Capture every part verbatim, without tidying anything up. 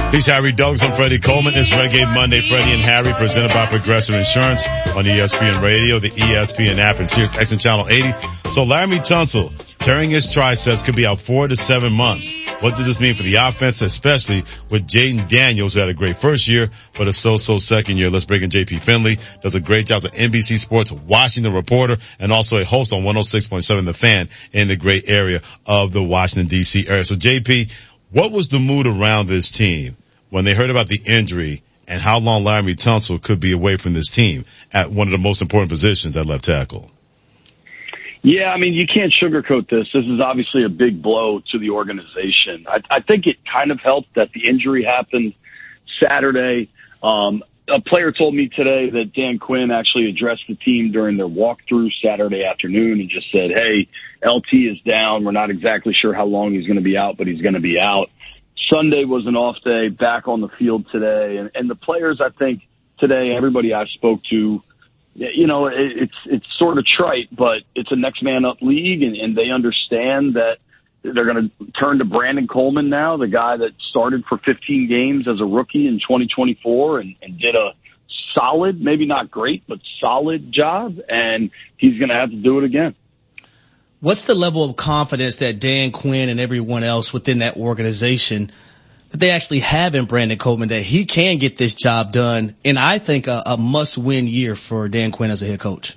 He's Harry Douglas. I'm Freddie Coleman. It's Reggae Monday. Freddie and Harry, presented by Progressive Insurance on E S P N Radio, the E S P N app, and Sirius X M Channel eighty. So Laremy Tunsil, tearing his triceps, could be out four to seven months. What does this mean for the offense, especially with Jaden Daniels, who had a great first year, but a so-so second year? Let's bring in J P Finley. Does a great job as an N B C Sports Washington reporter and also a host on one oh six point seven The Fan in the great area of the Washington, D C area. So J P, what was the mood around this team when they heard about the injury and how long Laremy Tunsil could be away from this team at one of the most important positions at left tackle? Yeah, I mean, you can't sugarcoat this. This is obviously a big blow to the organization. I, I think it kind of helped that the injury happened Saturday. Um, a player told me today that Dan Quinn actually addressed the team during their walkthrough Saturday afternoon and just said, hey, L T is down. We're not exactly sure how long he's going to be out, but he's going to be out. Sunday was an off day, back on the field today. And, and the players, I think, today, everybody I spoke to, you know, it, it's it's sort of trite, but it's a next man up league, and, and they understand that they're going to turn to Brandon Coleman now, the guy that started for fifteen games as a rookie in twenty twenty-four and, and did a solid, maybe not great, but solid job, and he's going to have to do it again. What's the level of confidence that Dan Quinn and everyone else within that organization that they actually have in Brandon Coleman, that he can get this job done? And I think a, a must-win year for Dan Quinn as a head coach.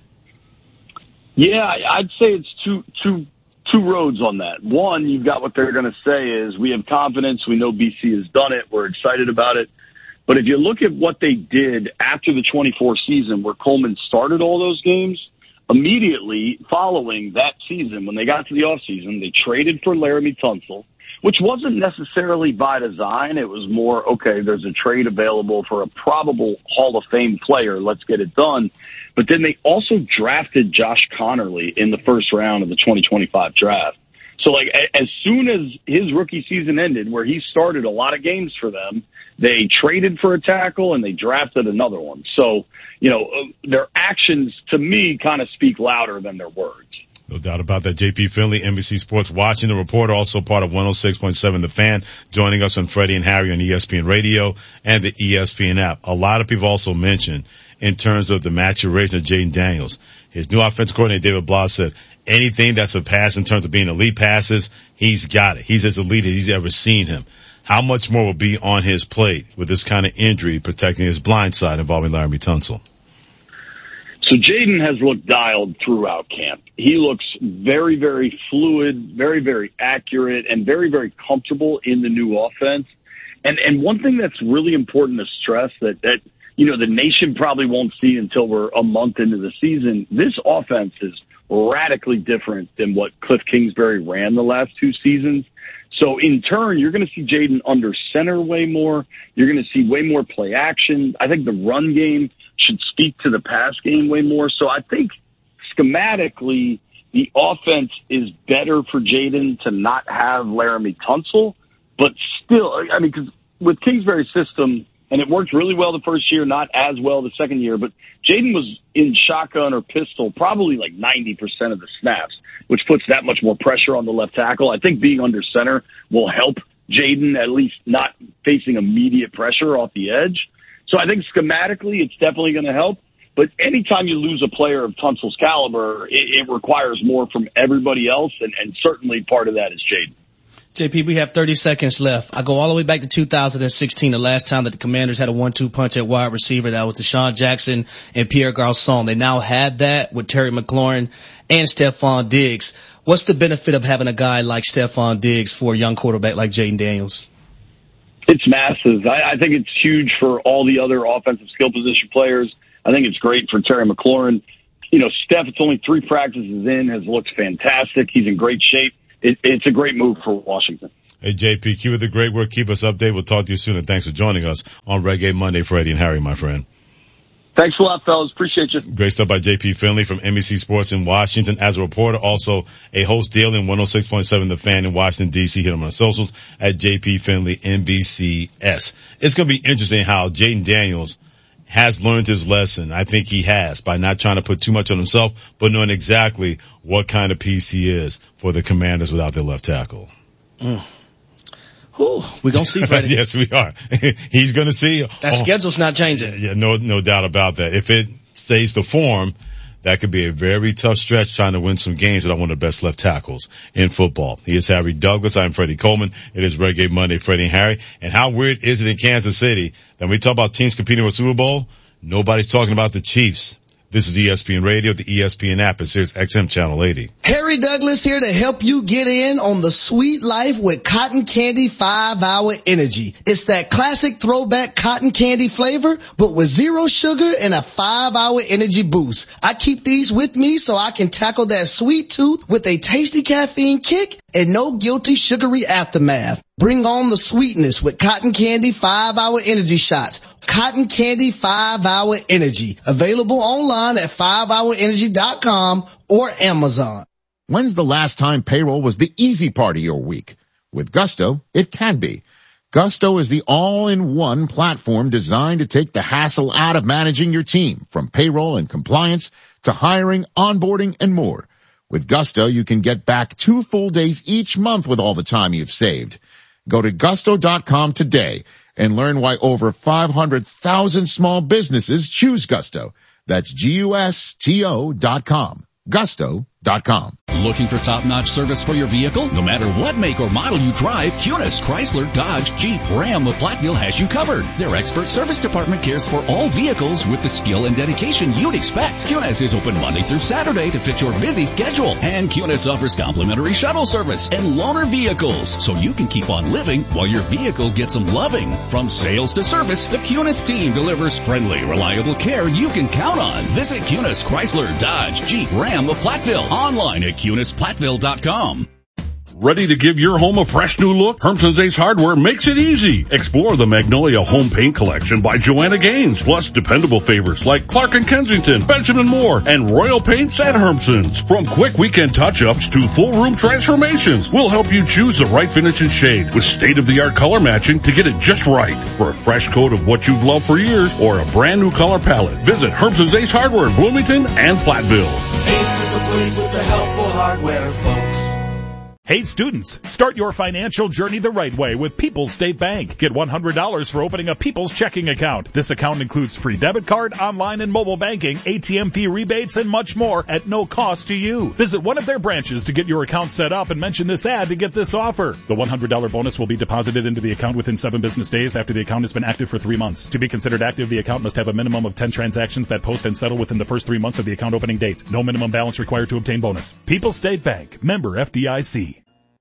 Yeah, I'd say it's two, two, two roads on that. One, you've got what they're going to say is we have confidence. We know B C has done it. We're excited about it. But if you look at what they did after the twenty-four season where Coleman started all those games, immediately following that season, when they got to the offseason, they traded for Laremy Tunsil, which wasn't necessarily by design. It was more, okay, there's a trade available for a probable Hall of Fame player. Let's get it done. But then they also drafted Josh Connerly in the first round of the twenty twenty-five draft. So, like, as soon as his rookie season ended, where he started a lot of games for them, they traded for a tackle and they drafted another one. So, you know, their actions, to me, kind of speak louder than their words. No doubt about that. J P Finley, N B C Sports Washington reporter, also part of one oh six point seven The Fan, joining us on Freddie and Harry on E S P N Radio and the E S P N app. A lot of people also mentioned in terms of the maturation of Jaden Daniels. His new offensive coordinator, David Blah, said anything that's a pass in terms of being elite passes, he's got it. He's as elite as he's ever seen him. How much more will be on his plate with this kind of injury protecting his blind side involving Laremy Tunsil? So Jaden has looked dialed throughout camp. He looks very, very fluid, very, very accurate, and very, very comfortable in the new offense. And and one thing that's really important to stress that, that you know, the nation probably won't see until we're a month into the season, this offense is radically different than what Cliff Kingsbury ran the last two seasons. So in turn, you're going to see Jaden under center way more. You're going to see way more play action. I think the run game should speak to the pass game way more. So I think schematically, the offense is better for Jaden to not have Laremy Tunsil, but still, I mean, because with Kingsbury's system, and it worked really well the first year, not as well the second year, but Jaden was in shotgun or pistol probably like ninety percent of the snaps, which puts that much more pressure on the left tackle. I think being under center will help Jaden at least not facing immediate pressure off the edge. So I think schematically it's definitely going to help. But anytime you lose a player of Tunsil's caliber, it, it requires more from everybody else, and, and certainly part of that is Jaden. J P, we have thirty seconds left. I go all the way back to two thousand sixteen, the last time that the Commanders had a one two punch at wide receiver. That was Deshaun Jackson and Pierre Garçon. They now have that with Terry McLaurin and Stephon Diggs. What's the benefit of having a guy like Stephon Diggs for a young quarterback like Jaden Daniels? It's massive. I, I think it's huge for all the other offensive skill position players. I think it's great for Terry McLaurin. You know, Steph, it's only three practices in, has looked fantastic. He's in great shape. It, it's a great move for Washington. Hey, J P, keep it the great work. Keep us updated. We'll talk to you soon, and thanks for joining us on Reggae Monday, Freddie and Harry, my friend. Thanks a lot, fellas. Appreciate you. Great stuff by J P Finley from N B C Sports in Washington as a reporter, also a host daily in one oh six point seven The Fan in Washington, D C. Hit him on socials at J P Finley N B C S. It's going to be interesting how Jaden Daniels has learned his lesson. I think he has, by not trying to put too much on himself, but knowing exactly what kind of piece he is for the Commanders without their left tackle. Mm. Whew, we're going to see, Freddie. Yes, we are. He's going to see. That oh, schedule's not changing. Yeah, no, no doubt about that. If it stays the form, that could be a very tough stretch trying to win some games without one of the best left tackles in football. He is Harry Douglas. I'm Freddie Coleman. It is Reggae Monday, Freddie and Harry. And how weird is it in Kansas City that when we talk about teams competing for Super Bowl, nobody's talking about the Chiefs. This is E S P N Radio, the E S P N app, and Sirius X M Channel eighty. Harry Douglas here to help you get in on the sweet life with Cotton Candy five hour Energy. It's that classic throwback cotton candy flavor, but with zero sugar and a five hour energy boost. I keep these with me so I can tackle that sweet tooth with a tasty caffeine kick and no guilty sugary aftermath. Bring on the sweetness with Cotton Candy five hour Energy shots. Cotton Candy five hour Energy. Available online at five hour energy dot com or Amazon. When's the last time payroll was the easy part of your week? With Gusto, it can be. Gusto is the all-in-one platform designed to take the hassle out of managing your team, from payroll and compliance to hiring, onboarding, and more. With Gusto, you can get back two full days each month with all the time you've saved. Go to gusto dot com today and learn why over five hundred thousand small businesses choose Gusto. That's G U S T O dot com. Gusto dot com. Looking for top-notch service for your vehicle? No matter what make or model you drive, Cunis, Chrysler, Dodge, Jeep, Ram of Platteville has you covered. Their expert service department cares for all vehicles with the skill and dedication you'd expect. Cunis is open Monday through Saturday to fit your busy schedule. And Cunis offers complimentary shuttle service and loaner vehicles, so you can keep on living while your vehicle gets some loving. From sales to service, the Cunis team delivers friendly, reliable care you can count on. Visit Cunis, Chrysler, Dodge, Jeep, Ram of Platteville. Online at Cunis Platteville dot com. Ready to give your home a fresh new look? Hermson's Ace Hardware makes it easy. Explore the Magnolia Home Paint Collection by Joanna Gaines, plus dependable favorites like Clark and Kensington, Benjamin Moore, and Royal Paints at Hermson's. From quick weekend touch-ups to full room transformations, we'll help you choose the right finish and shade with state-of-the-art color matching to get it just right. For a fresh coat of what you've loved for years or a brand new color palette, visit Hermson's Ace Hardware in Bloomington and Platteville. Ace is the place with the helpful hardware, folks. Hey students, start your financial journey the right way with People's State Bank. Get one hundred dollars for opening a People's checking account. This account includes free debit card, online and mobile banking, A T M fee rebates, and much more at no cost to you. Visit one of their branches to get your account set up and mention this ad to get this offer. The one hundred dollars bonus will be deposited into the account within seven business days after the account has been active for three months. To be considered active, the account must have a minimum of ten transactions that post and settle within the first three months of the account opening date. No minimum balance required to obtain bonus. People's State Bank, member F D I C.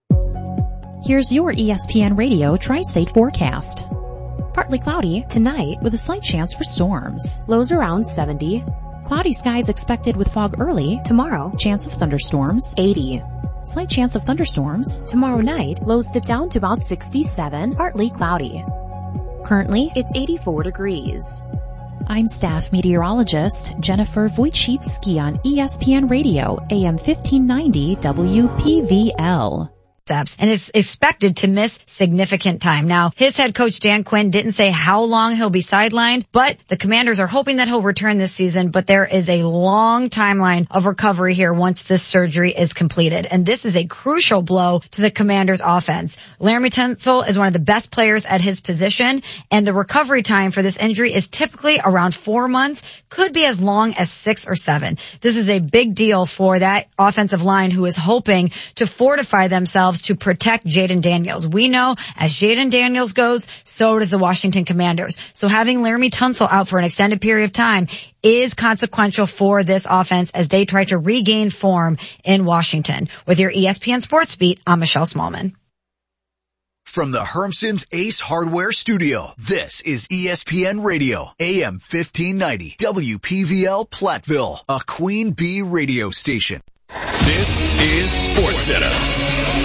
Here's your E S P N Radio Tri-State forecast. Partly cloudy tonight with a slight chance for storms. Lows around seventy. Cloudy skies expected with fog early. Tomorrow, chance of thunderstorms, eighty. Slight chance of thunderstorms. Tomorrow night, lows dip down to about sixty-seven, partly cloudy. Currently, it's eighty-four degrees. I'm staff meteorologist Jennifer Wojcicki on E S P N Radio, A M fifteen ninety W P V L. And is expected to miss significant time. Now, his head coach Dan Quinn didn't say how long he'll be sidelined, but the Commanders are hoping that he'll return this season, but there is a long timeline of recovery here once this surgery is completed. And this is a crucial blow to the Commanders offense. Laremy Tunsil is one of the best players at his position, and the recovery time for this injury is typically around four months, could be as long as six or seven. This is a big deal for that offensive line who is hoping to fortify themselves to protect Jaden Daniels. We know as Jaden Daniels goes, so does the Washington Commanders. So having Laremy Tunsil out for an extended period of time is consequential for this offense as they try to regain form in Washington. With your E S P N Sports Beat, I'm Michelle Smallman. From the Hermson's Ace Hardware Studio, this is E S P N Radio, A M fifteen ninety, W P V L Platteville, a Queen Bee radio station. This is SportsCenter.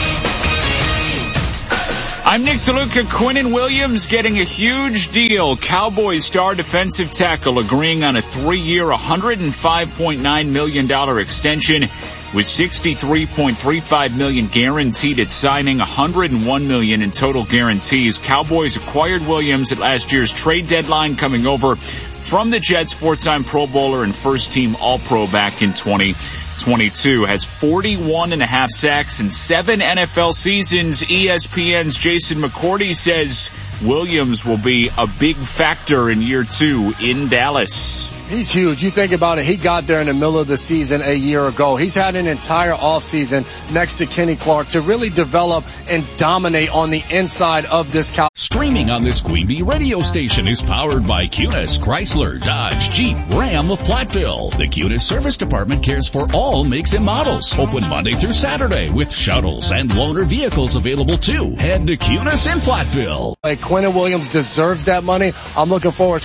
I'm Nick DeLuca. Quinnen Williams getting a huge deal. Cowboys star defensive tackle agreeing on a three-year, one hundred five point nine million dollars extension with sixty-three point three five million dollars guaranteed at signing, one hundred one million dollars in total guarantees. Cowboys acquired Williams at last year's trade deadline, coming over from the Jets, four-time Pro Bowler and first-team All-Pro back in twenty twenty-two, has forty-one and a half sacks in seven N F L seasons. E S P N's Jason McCourty says Williams will be a big factor in year two in Dallas. He's huge. You think about it. He got there in the middle of the season a year ago. He's had an entire offseason next to Kenny Clark to really develop and dominate on the inside of this Cal. Streaming on this Queen Bee radio station is powered by Cunis, Chrysler, Dodge, Jeep, Ram of Platteville. The Cunis Service Department cares for all makes and models. Open Monday through Saturday with shuttles and loaner vehicles available too. Head to Cunis in Platteville. Like Quinnen Williams deserves that money. I'm looking forward to